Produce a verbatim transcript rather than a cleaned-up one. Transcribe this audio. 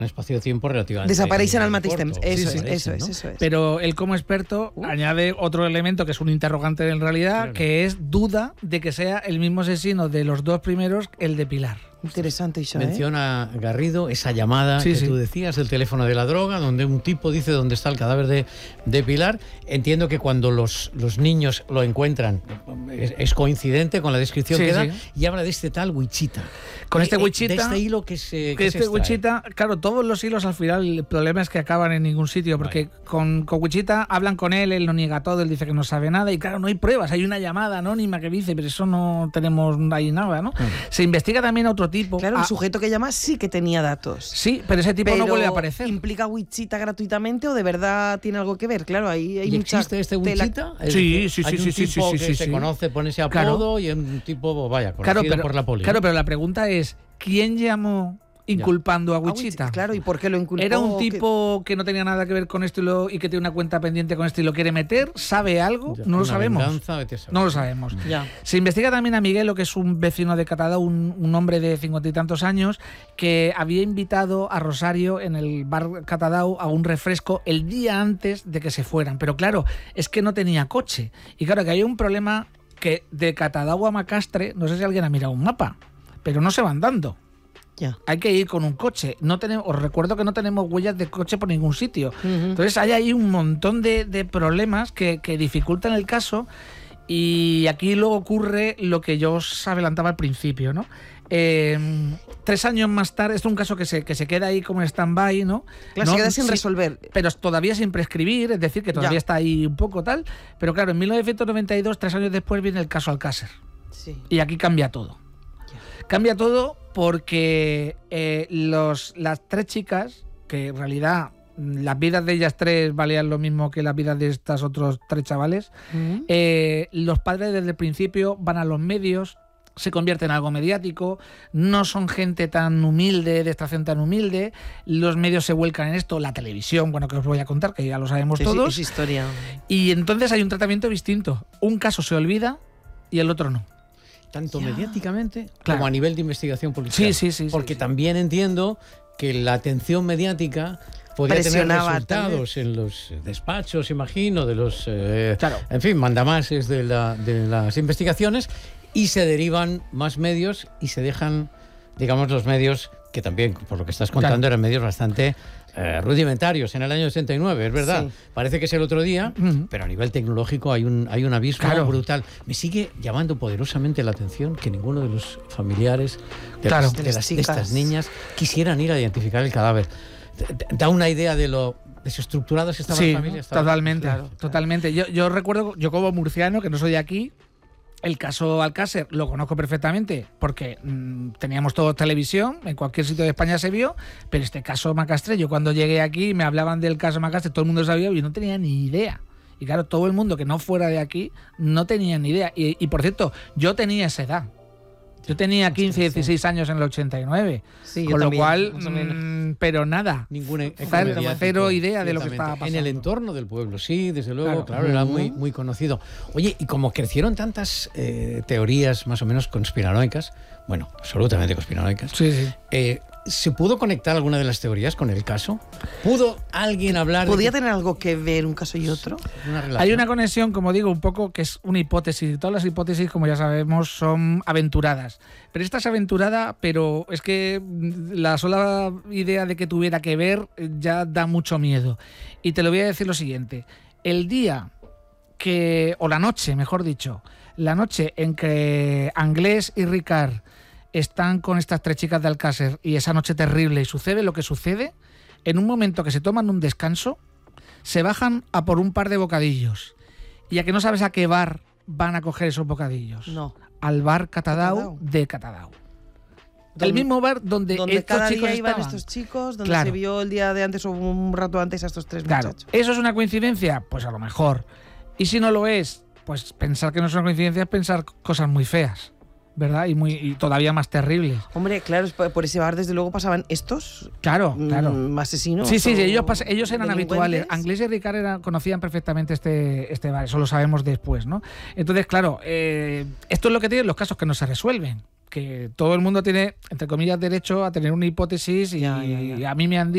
un espacio de tiempo relativamente Desapareixen al corto. mateix temps. Eso, Sí, es, sí, eso ¿no? es, eso es. Pero él como experto uh. añade otro elemento que es un interrogante en realidad, claro. que es duda de que sea el mismo asesino de los dos primeros, el de Pilar. Interesante eso, ¿eh? Menciona Garrido esa llamada sí, que sí. tú decías, el teléfono de la droga, donde un tipo dice dónde está el cadáver de, de Pilar. Entiendo que cuando los, los niños lo encuentran es, es coincidente con la descripción sí, que da, sí. y habla de este tal Wichita. Con este eh, Wichita... De este hilo que se Que, que este se Wichita, claro, todos los hilos al final, el problema es que acaban en ningún sitio, porque vale. con, con Wichita hablan con él, él lo niega todo, él dice que no sabe nada, y claro, no hay pruebas, hay una llamada anónima que dice, pero eso no tenemos ahí nada, ¿no? Mm. Se investiga también a otro tipo. Claro, a, el sujeto que llama sí que tenía datos. Sí, pero ese tipo pero no vuelve a aparecer. ¿Implica Wichita gratuitamente o de verdad tiene algo que ver? Claro, ahí hay ¿Y mucha existe este Wichita? Tela... Sí, sí, hay sí, un sí, tipo sí, que sí, se sí. conoce, pone ese apodo claro. y es un tipo, vaya, conocido claro, pero, por la poli. Claro, pero la pregunta es, ¿quién llamó inculpando ya. a Wichita? Claro, ¿y por qué lo inculpó? ¿Era un tipo que, que no tenía nada que ver con esto y, lo, y que tiene una cuenta pendiente con esto y lo quiere meter? ¿Sabe algo? Ya, no lo sabemos. Venganza, no lo sabemos. Ya. Se investiga también a Miguelo, que es un vecino de Catadau, un, un hombre de cincuenta y tantos años, que había invitado a Rosario en el bar Catadau a un refresco el día antes de que se fueran. Pero claro, es que no tenía coche. Y claro, que hay un problema que de Catadau a Macastre, no sé si alguien ha mirado un mapa, pero no se van dando. Ya. Hay que ir con un coche. No tenemos, os recuerdo que no tenemos huellas de coche por ningún sitio. Uh-huh. Entonces hay ahí un montón de, de problemas que, que dificultan el caso, y aquí luego ocurre lo que yo os adelantaba al principio, ¿no? Eh, tres años más tarde, es un caso que se, que se queda ahí como en stand-by, ¿no? Claro, no, se queda sin sí, resolver. Pero todavía sin prescribir, es decir, que todavía ya. está ahí un poco tal. Pero claro, en mil novecientos noventa y dos, tres años después, viene el caso Alcácer. Sí. Y aquí cambia todo. Ya. Cambia todo porque eh, los, las tres chicas, que en realidad las vidas de ellas tres valían lo mismo que las vidas de estos otros tres chavales, uh-huh. eh, los padres desde el principio van a los medios, se convierten en algo mediático, no son gente tan humilde, de extracción tan humilde, los medios se vuelcan en esto, la televisión, bueno, que os voy a contar, que ya lo sabemos sí, todos. Sí, es historia. Y entonces hay un tratamiento distinto. Un caso se olvida y el otro no. Tanto ya. mediáticamente claro. como a nivel de investigación policial. Sí, sí, sí. Porque sí, también sí. entiendo que la atención mediática podría tener resultados en los despachos, imagino, de los, eh, claro. en fin, mandamases de, la, de las investigaciones, y se derivan más medios y se dejan, digamos, los medios que también, por lo que estás contando, claro. eran medios bastante eh, rudimentarios en el año ochenta y nueve, es verdad. Sí. Parece que es el otro día, uh-huh. pero a nivel tecnológico hay un, hay un abismo claro. brutal. Me sigue llamando poderosamente la atención que ninguno de los familiares de, claro. las, de, las, de estas niñas quisieran ir a identificar el cadáver. Da una idea de lo desestructuradas estaban sí, las familias. Totalmente, claro, totalmente. Yo, yo recuerdo, yo como murciano, que no soy de aquí, el caso Alcácer lo conozco perfectamente porque mmm, teníamos todo televisión, en cualquier sitio de España se vio, pero este caso Macastre, yo cuando llegué aquí me hablaban del caso Macastre, todo el mundo sabía y yo no tenía ni idea. Y claro, todo el mundo que no fuera de aquí no tenía ni idea. Y, y por cierto, yo tenía esa edad. Yo tenía quince, dieciséis años en el ochenta y nueve, sí, con lo también, cual, mmm, pero nada, ninguna cero idea de lo que estaba pasando. En el entorno del pueblo, sí, desde luego, claro, claro era muy, muy conocido. Oye, y como crecieron tantas eh, teorías más o menos conspiranoicas, bueno, absolutamente conspiranoicas, sí, sí. Eh, ¿se pudo conectar alguna de las teorías con el caso? ¿Pudo alguien hablar? ¿Podía de... tener algo que ver un caso y otro? Una Hay una conexión, como digo, un poco que es una hipótesis. Todas las hipótesis, como ya sabemos, son aventuradas. Pero esta es aventurada, pero es que la sola idea de que tuviera que ver ya da mucho miedo. Y te lo voy a decir lo siguiente. El día que, o la noche, mejor dicho, la noche en que Anglés y Ricard están con estas tres chicas de Alcácer y esa noche terrible y sucede lo que sucede, en un momento que se toman un descanso, se bajan a por un par de bocadillos. Y a que no sabes a qué bar van a coger esos bocadillos. No. Al bar Catadau, Catadau. de Catadau. Donde, el mismo bar donde, donde estos cada chicos día iban estaban. estos chicos, donde claro. se vio el día de antes o un rato antes a estos tres claro. muchachos. ¿Eso es una coincidencia? Pues a lo mejor. Y si no lo es, pues pensar que no es una coincidencia es pensar cosas muy feas, ¿verdad? Y muy y todavía más terribles. Hombre, claro, por ese bar desde luego pasaban estos. Claro, claro. Mm, asesinos. Sí, sí, sí, ellos, pas- ellos eran habituales. Anglés y Ricard eran, conocían perfectamente este, este bar, eso lo sabemos después, ¿no? Entonces, claro, eh, esto es lo que tienen los casos que no se resuelven. Que todo el mundo tiene, entre comillas, derecho a tener una hipótesis y, ya, ya, ya. y a mí me han dicho